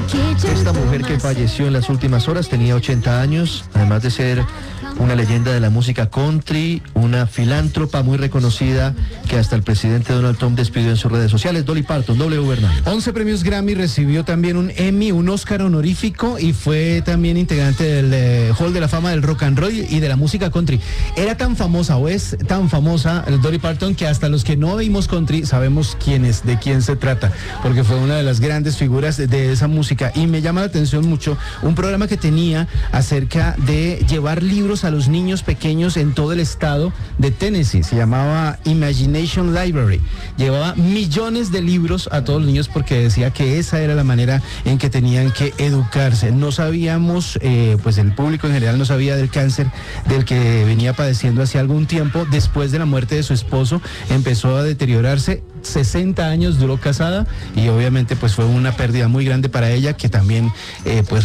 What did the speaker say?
Esta mujer que falleció en las últimas horas tenía 80 años, además de ser una leyenda de la música country, una filántropa muy reconocida que hasta el presidente Donald Trump despidió en sus redes sociales. Dolly Parton, W. Bernal. 11 premios Grammy, recibió también un Emmy, un Oscar honorífico y fue también integrante del Hall de la Fama del Rock and Roll y de la música country. Era tan famosa o es tan famosa Dolly Parton que hasta los que no oímos country sabemos de quién se trata, porque fue una de las grandes figuras de esa música. Y me llama la atención mucho un programa que tenía acerca de llevar libros a los niños pequeños en todo el estado de Tennessee. Se llamaba Imagination Library. Llevaba millones de libros a todos los niños porque decía que esa era la manera en que tenían que educarse. No sabíamos, pues el público en general no sabía del cáncer del que venía padeciendo hace algún tiempo. Después de la muerte de su esposo empezó a deteriorarse. 60 años duró casada y obviamente pues fue una pérdida muy grande para ella, que también pues